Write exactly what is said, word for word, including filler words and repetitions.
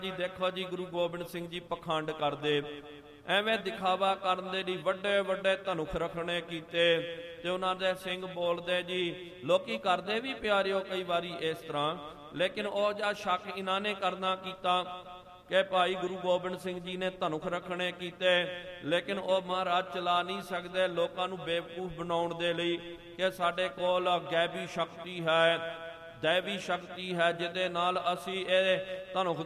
ਜੀ ਦੇਖੋ ਜੀ ਗੁਰੂ ਗੋਬਿੰਦ ਸਿੰਘ ਜੀ ਪਖੰਡ ਕਰਦੇ, ਐਵੇਂ ਦਿਖਾਵਾ ਕਰਨ ਦੇ ਲਈ ਵੱਡੇ ਵੱਡੇ ਧਨੁਖ ਰੱਖਣੇ ਕੀਤੇ ਤੇ ਉਹਨਾਂ ਦੇ ਸਿੰਘ ਬੋਲਦੇ ਜੀ। ਲੋਕੀ ਕਰਦੇ ਵੀ ਪਿਆਰਿਓ ਕਈ ਵਾਰੀ ਇਸ ਤਰ੍ਹਾਂ, ਲੇਕਿਨ ਉਹ ਜਿਹਾ ਸ਼ੱਕ ਇਹਨਾਂ ਨੇ ਕਰਨਾ ਕੀਤਾ ਕਿ ਭਾਈ ਗੁਰੂ ਗੋਬਿੰਦ ਸਿੰਘ ਜੀ ਨੇ ਧਨੁਖ ਰੱਖਣੇ ਕੀਤੇ, ਲੇਕਿਨ ਉਹ ਮਹਾਰਾਜ ਚਲਾ ਨਹੀਂ ਸਕਦੇ ਲੋਕਾਂ ਨੂੰ ਬੇਵਕੂਫ ਬਣਾਉਣ ਦੇ ਲਈ ਕਿ ਸਾਡੇ ਕੋਲ ਗੈਬੀ ਸ਼ਕਤੀ ਹੈ, ਦੈਵੀ ਸ਼ਕਤੀ ਹੈ ਜਿਹਦੇ ਨਾਲ ਅਸੀਂ ਇਹ ਧਨੁਖ